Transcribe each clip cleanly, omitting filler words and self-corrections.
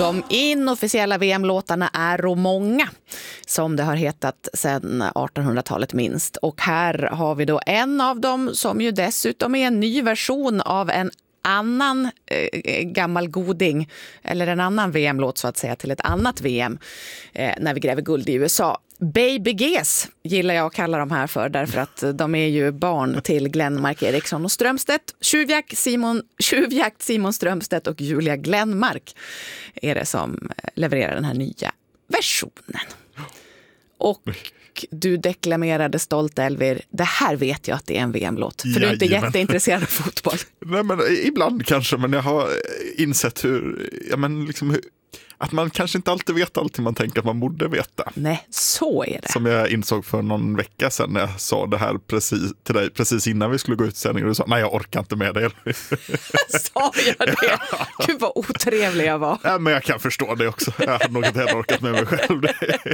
De inofficiella VM-låtarna är och många, som det har hetat sedan 1800-talet minst. Och här har vi då en av dem som ju dessutom är en ny version av en annan gammal goding, eller en annan VM-låt så att säga, till ett annat VM när vi gräver guld i USA. Baby Gs gillar jag att kalla dem här för, därför att de är ju barn till Glenmark Eriksson och Strömstedt. Tjuvjakt Simon Strömstedt och Julia Glenmark är det som levererar den här nya versionen. Och du deklamerade stolt, Elvir, det här vet jag att det är en VM-låt. För du är inte jätteintresserad av fotboll. Nej, men ibland kanske, men jag har insett att man kanske inte alltid vet allting man tänker att man borde veta. Nej, så är det. Som jag insåg för någon vecka sedan när jag sa det här till dig precis innan vi skulle gå ut sändning. Och du sa, nej jag orkar inte med det. Sa jag det? Gud vad otrevlig jag var. Ja, men jag kan förstå det också. Jag har nog inte heller orkat med mig själv.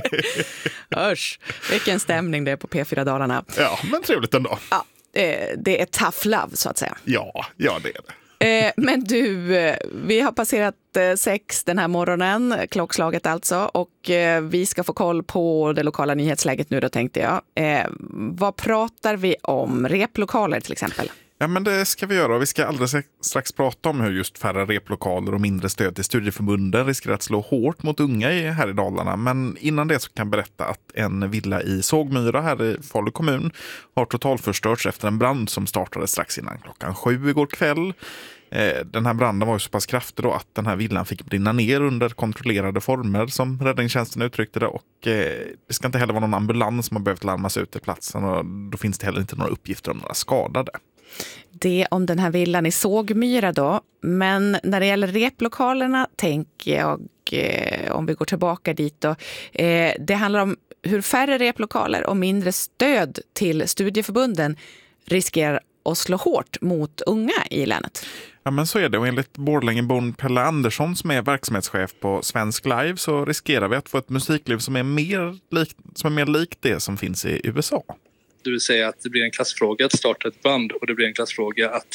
Hörs, vilken stämning det är på P4 Dalarna. Ja, men trevligt ändå. Ja, det är tough love så att säga. Ja det är det. Men du, vi har passerat 6 den här morgonen, klockslaget alltså, och vi ska få koll på det lokala nyhetsläget nu då, tänkte jag. Vad pratar vi om? Replokaler till exempel? Ja, men det ska vi göra. Vi ska alldeles strax prata om hur just färre replokaler och mindre stöd till studieförbunden riskerar att slå hårt mot unga här i Dalarna. Men innan det så kan jag berätta att en villa i Sågmyra här i Falu kommun har totalförstörts efter en brand som startade strax innan 7:00 igår kväll. Den här branden var ju så pass kraftig då att den här villan fick brinna ner under kontrollerade former, som räddningstjänsten uttryckte det, och det ska inte heller vara någon ambulans som har behövt larmas ut till platsen, och då finns det heller inte några uppgifter om några skadade. Det om den här villan i Sågmyra då, men när det gäller replokalerna tänker jag, om vi går tillbaka dit då, det handlar om hur färre replokaler och mindre stöd till studieförbunden riskerar att slå hårt mot unga i länet. Ja, men så är det, och enligt Borlängebon Pelle Andersson som är verksamhetschef på Svensk Live så riskerar vi att få ett musikliv som är mer likt det som finns i USA. Det vill säga att det blir en klassfråga att starta ett band, och det blir en klassfråga att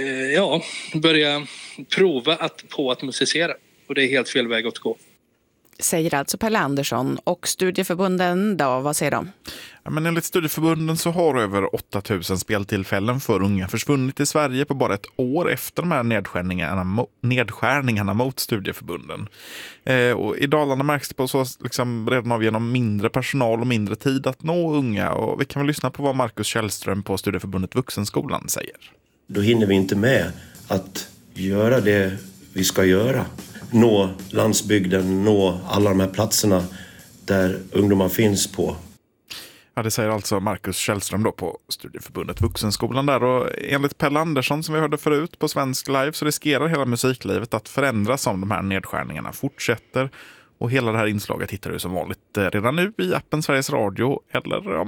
börja prova att musicera. Och det är helt fel väg att gå. Säger alltså Pelle Andersson. Och studieförbunden då, vad säger de? Ja, men enligt studieförbunden så har över 8000 speltillfällen för unga försvunnit i Sverige på bara ett år efter de här nedskärningarna mot studieförbunden. Och i Dalarna märks det på så redan av genom mindre personal och mindre tid att nå unga. Och vi kan väl lyssna på vad Marcus Källström på studieförbundet Vuxenskolan säger. Då hinner vi inte med att göra det vi ska göra. Nå landsbygden, nå alla de här platserna där ungdomar finns på. Ja, det säger alltså Marcus Källström då på studieförbundet Vuxenskolan där, och enligt Pelle Andersson som vi hörde förut på Svensk Live så riskerar hela musiklivet att förändras om de här nedskärningarna fortsätter, och hela det här inslaget hittar du som vanligt redan nu i appen Sveriges Radio eller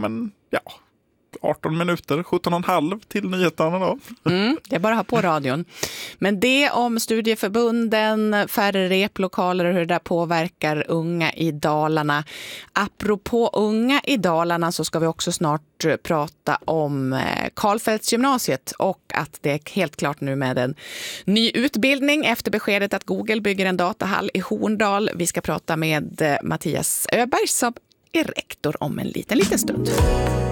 18 minuter, 17,5 till nyheterna då. Det är bara att ha på radion. Men det om studieförbunden, färre replokaler och hur det där påverkar unga i Dalarna. Apropå unga i Dalarna så ska vi också snart prata om Karlfeldtsgymnasiet och att det är helt klart nu med en ny utbildning efter beskedet att Google bygger en datahall i Horndal. Vi ska prata med Mattias Öberg som är rektor om en liten stund.